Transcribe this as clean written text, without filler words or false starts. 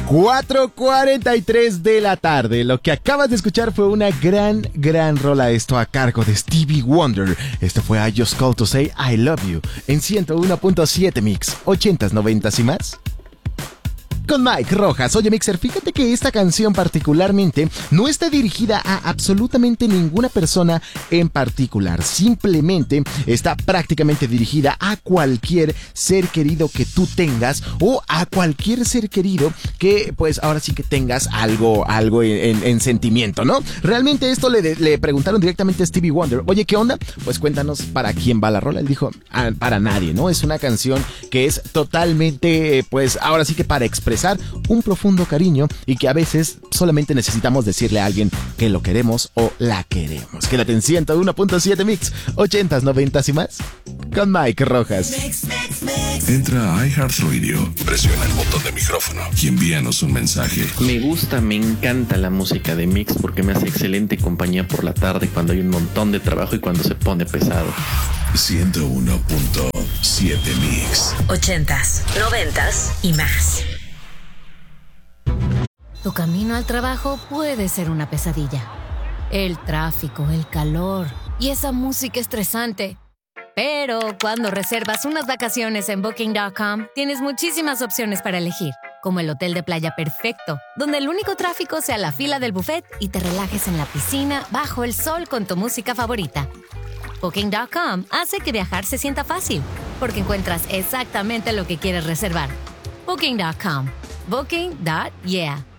4:43 de la tarde. Lo que acabas de escuchar fue una gran rola. Esto a cargo de Stevie Wonder. Esto fue I Just Called to Say I Love You en 101.7 Mix, 80s, 90s y más. Con Mike Rojas. Oye, Mixer, fíjate que esta canción particularmente no está dirigida a absolutamente ninguna persona en particular. Simplemente está prácticamente dirigida a cualquier ser querido que tú tengas o a cualquier ser querido que, pues, ahora sí que tengas algo en sentimiento, ¿no? Realmente esto le preguntaron directamente a Stevie Wonder. Oye, ¿qué onda? Pues cuéntanos para quién va la rola. Él dijo, para nadie, ¿no? Es una canción que es totalmente, pues, ahora sí que para expresar un profundo cariño y que a veces solamente necesitamos decirle a alguien que lo queremos o la queremos. Quédate en 101.7 Mix, 80s, 90s y más, con Mike Rojas. Entra a iHeartRadio, presiona el botón de micrófono y envíanos un mensaje. Me encanta la música de Mix porque me hace excelente compañía por la tarde cuando hay un montón de trabajo y cuando se pone pesado. 101.7 Mix. 80s, 90s y más. Tu camino al trabajo puede ser una pesadilla. El tráfico, el calor y esa música estresante. Pero cuando reservas unas vacaciones en Booking.com, tienes muchísimas opciones para elegir, como el hotel de playa perfecto, donde el único tráfico sea la fila del buffet y te relajes en la piscina bajo el sol con tu música favorita. Booking.com hace que viajar se sienta fácil, porque encuentras exactamente lo que quieres reservar. Booking.com. Booking.yeah.